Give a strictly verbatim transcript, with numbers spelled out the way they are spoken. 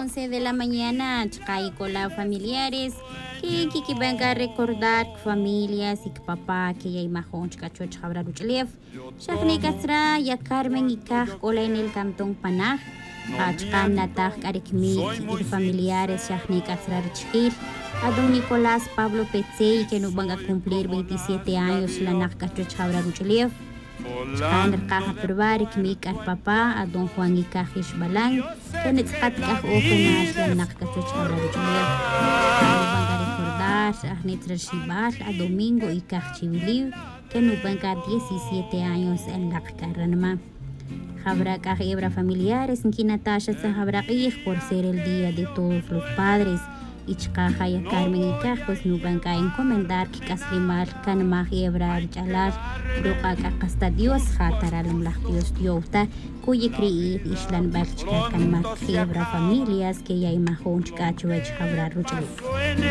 once de la mañana, chkai con las familiares, que que venga a recordar familias y que papá que ya imajón chkacho chabra ruchlev. Shahne Kasra ya Carmen y Kaj cola en el cantón Panaj. Achkan natak arekmi y familiares Shahne Kasra Richkil. A don Nicolás Pablo Petzey que no van a cumplir veintisiete años la Nakacho chabra ruchlev. Chkan caja probar que mi car papá a don Juan y Cajish Balan que netskat kaj openas la Nakacho chabra ruchlev. Van a recordar Shahne Trashibal a domingo y Cajibiliv que no venga diecisiete años en la carranma. Habrá cajebra familiares en que Natasha se habrá por ser el día de todos los padres. Y chcaja y Carmen y Cajos no venga a encomendar que Caslimar Canma hebra chalar, roca hasta Dios jataral la Dios diota, cuya creí Islan Barchka Canma hebra familias que ya imajón chcacho habrá ruchal.